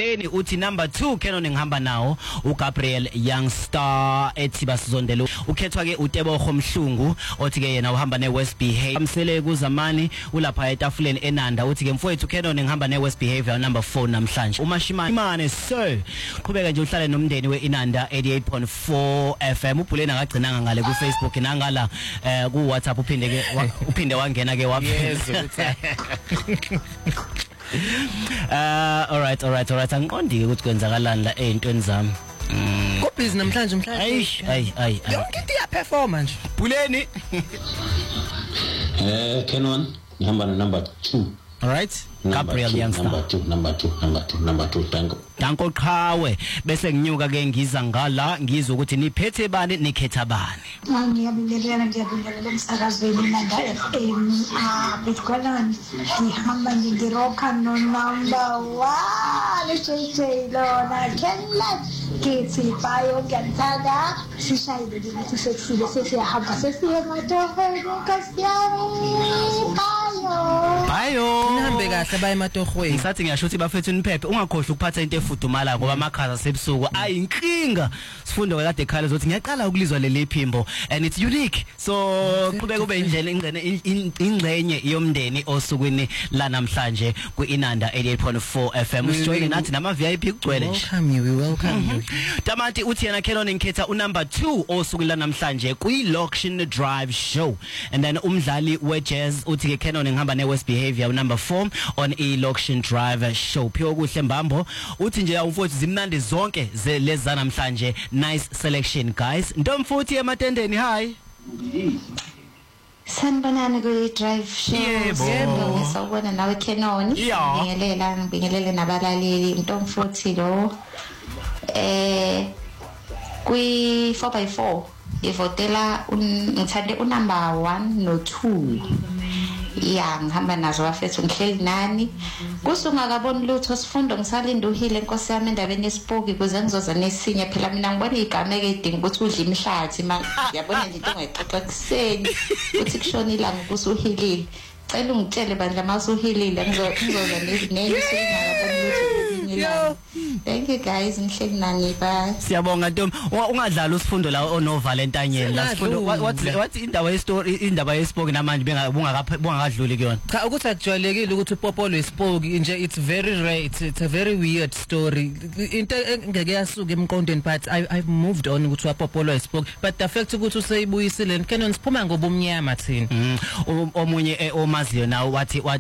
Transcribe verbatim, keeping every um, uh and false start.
Buleni uthi number two Canon ngihamba nawo uGabriel Youngstar ethi basizondele ukhethwa ke uTebogo Mhlungu othi ke yena uhamba neWest Behavior amsele kuzamani ulapha etafuleni eNanda uthi ke mfowethu Canon ngihamba neWest Behavior number four namhlanje uMashimane sir qhubeka nje uhlale nomndeni weInanda eighty-eight point four F M uBuleni akagcinanga ngale ku Facebook nangala eh ku WhatsApp uphinde ke uphinde wangena ke wapheza Uh alright alright alright angiqondi ukuthi kwenzakalani la ezintweni zami ku busy namhlanje mhlanje ay ay yonke into iya perform nje Buleni eh Canon ngihamba na number two alright Gabriel Youngstar number two number two number two number two Danko Danko Qhawe bese nginyuka ke ngiza ngala ngizwe ukuthi niphethe bani nikhetha bani ngiyabingelela ngiyabingelela emsakazweni Inanda F M ah bitkolani ngihamba ngiroka no number one J J lona kenla kithi bayo ngiyathaga sishayile ukuthi sesifile sesiyahamba sesiye matohweni kasiyami bayo bayo nihambe kahle baye matohweni ngisathi ngiyasho ukuthi bafethu niphephe ungakhohle ukuphatha into efudumala ngoba amakhaza sebusuku ayinkinga sifundo kade ekhala ukuthi ngiyaqala ukulizwa leli phimbo and it's unique so qhubeka kube indlela ingcene ingcenye yomndeni osukwini la namhlanje kuInanda eighty-eight point four F M usijoyine nathi nama V I P kugcwele nje welcome you we welcome you Tamati uthi yena Canon ngikhetha u number two osukwini la namhlanje kuiLoction Drive show and then umdlali wejazz uthi ke Canon ngihamba neWest Behavior number four on iLoction Drive show phiwe kuhle mbambo uthi nje awumfowethu zimnandi zonke leza namhlanje nice selection guys ntomfuthi ematendeni hi Sanibonani ku drive show yebo ngisawubona nawe Canon ngibingelela ngibingelele nabalaleli ntomfuthi lo eh kwi four by four ngivotela ngithande u number one no two ya ngihamba nazo bafethu ngihleli nani kusunga kaboni lutho sifundo ngisalinda uhile inkosi yami endabeni yesipoki kuze ngizoza nesinye phela mina ngibona igama ekidinga ukuthi udla imhlathi manje yabona nje into ngayixoxa kuseni uthi kushona ilanga kusuhilile cela ungitshele bandla masuhilile ngizoza nezinye singakaboni lutho Yo. Thank you guys ngihleli nani bye siyabonga Ntombi ungadlala usifundo la ono Valentine la sifundo what what indaba yestory indaba yespoke namanje benga bungakadluli kuyona cha ukuthi akujwayelekile ukuthi upopolo ispoke nje it's very rare it's, it's a very weird story into engeke yasuka emqondweni but I I've moved on ukuthi upopolo ispoke but the fact ukuthi useyibuyisile Canon siphuma ngobumnyama thina omunye omaziyo nawo wathi